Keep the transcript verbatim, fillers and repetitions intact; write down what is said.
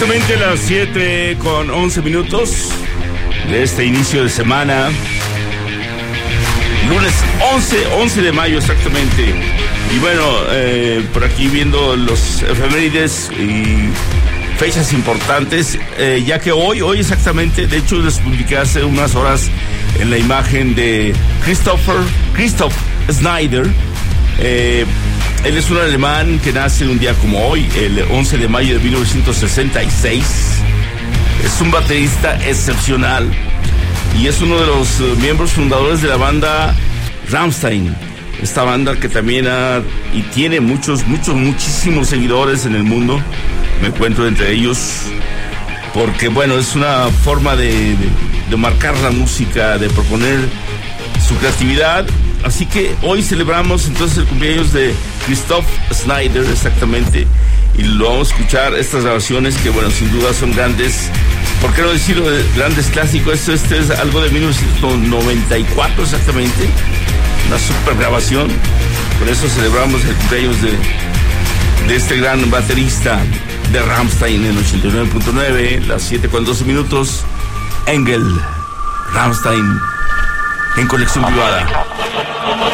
Exactamente las siete con once minutos de este inicio de semana. Lunes once de mayo exactamente. Y bueno, eh, por aquí viendo los efemérides y fechas importantes, eh, ya que hoy, hoy exactamente, de hecho les publiqué hace unas horas en la imagen de Christopher, Christoph Schneider. Eh, él es un alemán que nace un día como hoy, el once de mayo de mil novecientos sesenta y seis. Es un baterista excepcional y es uno de los miembros fundadores de la banda Rammstein. Esta banda que también ha y tiene muchos, muchos, muchísimos seguidores en el mundo. Me encuentro entre ellos porque, bueno, es una forma de, de, de marcar la música, de proponer su creatividad. Así que hoy celebramos entonces el cumpleaños de Christoph Schneider, exactamente, y lo vamos a escuchar, estas grabaciones que, bueno, sin duda son grandes. ¿Por qué no decirlo de grandes clásicos? Esto, este es algo de mil novecientos noventa y cuatro exactamente, una super grabación. Por eso celebramos el cumpleaños de, de este gran baterista de Rammstein en ochenta y nueve punto nueve, las siete con doce minutos. Engel, Rammstein, en colección privada.